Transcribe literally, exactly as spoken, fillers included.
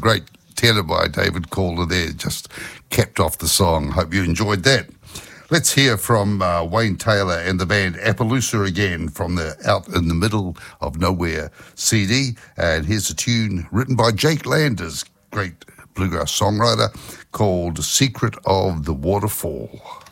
great tenor by David Calder there, just capped off the song. Hope you enjoyed that. Let's hear from uh, Wayne Taylor and the band Appaloosa again from the Out in the Middle of Nowhere C D. And here's a tune written by Jake Landers, great bluegrass songwriter, called Secret of the Waterfall.